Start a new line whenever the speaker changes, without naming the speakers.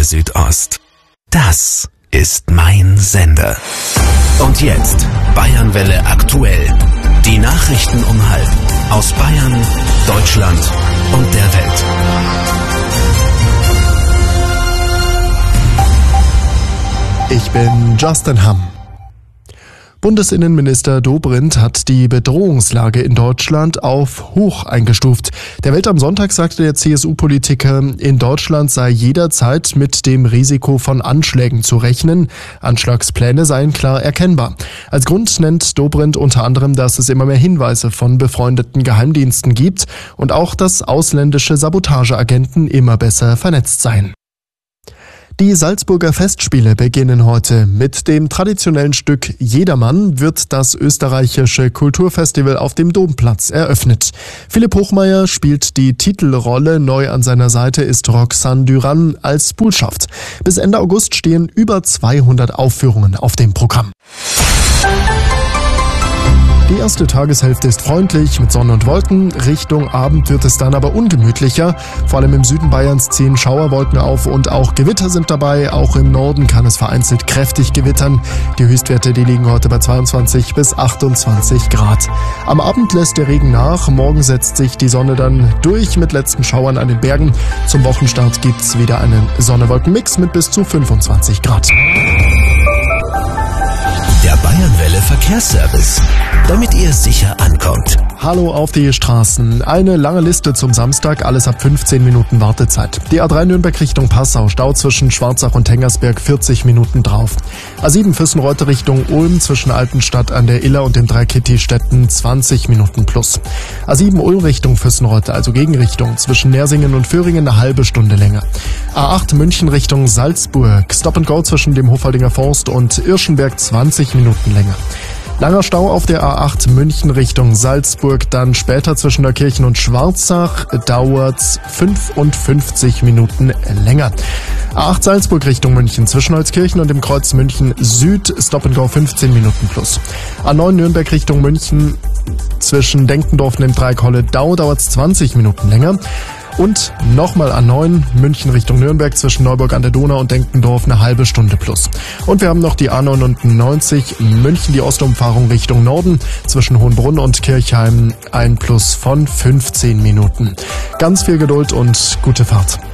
Antenne Südost. Das ist mein Sender. Und jetzt Bayernwelle aktuell. Die Nachrichten um halb aus Bayern, Deutschland und der Welt.
Ich bin Justin Hamm. Bundesinnenminister Dobrindt hat die Bedrohungslage in Deutschland auf hoch eingestuft. Der Welt am Sonntag sagte der CSU-Politiker, in Deutschland sei jederzeit mit dem Risiko von Anschlägen zu rechnen. Anschlagspläne seien klar erkennbar. Als Grund nennt Dobrindt unter anderem, dass es immer mehr Hinweise von befreundeten Geheimdiensten gibt und auch, dass ausländische Sabotageagenten immer besser vernetzt seien. Die Salzburger Festspiele beginnen heute. Mit dem traditionellen Stück Jedermann wird das österreichische Kulturfestival auf dem Domplatz eröffnet. Philipp Hochmeier spielt die Titelrolle, neu an seiner Seite ist Roxane Duran als Buhlschaft. Bis Ende August stehen über 200 Aufführungen auf dem Programm. Die erste Tageshälfte ist freundlich mit Sonne und Wolken. Richtung Abend wird es dann aber ungemütlicher. Vor allem im Süden Bayerns ziehen Schauerwolken auf und auch Gewitter sind dabei. Auch im Norden kann es vereinzelt kräftig gewittern. Die Höchstwerte, die liegen heute bei 22 bis 28 Grad. Am Abend lässt der Regen nach. Morgen setzt sich die Sonne dann durch mit letzten Schauern an den Bergen. Zum Wochenstart gibt's wieder einen Sonne-Wolken-Mix mit bis zu 25 Grad.
Der Bayernwelle Verkehrsservice, damit ihr sicher ankommt.
Hallo auf die Straßen. Eine lange Liste zum Samstag, alles ab 15 Minuten Wartezeit. Die A3 Nürnberg Richtung Passau, Stau zwischen Schwarzach und Hengersberg, 40 Minuten drauf. A7 Füssenreute Richtung Ulm, zwischen Altenstadt an der Iller und den drei Kitty-Städten, 20 Minuten plus. A7 Ulm Richtung Füssenreute, also Gegenrichtung, zwischen Nersingen und Föhringen eine halbe Stunde länger. A8 München Richtung Salzburg, Stop and Go zwischen dem Hofaldinger Forst und Irschenberg, 20 Minuten länger. Langer Stau auf der A8 München Richtung Salzburg, dann später zwischen Neukirchen und Schwarzach dauert's 55 Minuten länger. A8 Salzburg Richtung München zwischen Holzkirchen und dem Kreuz München Süd, Stop and Go 15 Minuten plus. A9 Nürnberg Richtung München zwischen Denkendorf und dem Dreieck Holle-Dau dauert's 20 Minuten länger. Und nochmal A9 München Richtung Nürnberg zwischen Neuburg an der Donau und Denkendorf eine halbe Stunde plus. Und wir haben noch die A99 München, die Ostumfahrung Richtung Norden zwischen Hohenbrunn und Kirchheim, ein Plus von 15 Minuten. Ganz viel Geduld und gute Fahrt.